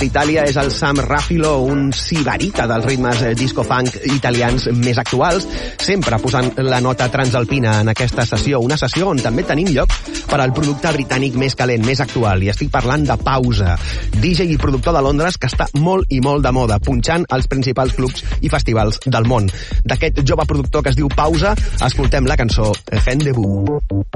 d'Itàlia és el Sam Rafilo, un sibarita dels ritmes disco-funk italians més actuals, sempre posant la nota transalpina en aquesta sessió, una sessió on també tenim lloc per al producte britànic més calent, més actual, i estic parlant de Pausa, DJ i productor de Londres que està molt i molt de moda, punxant als principals clubs i festivals del món. D'aquest jove productor que es diu Pausa, escoltem la cançó Rendezvous.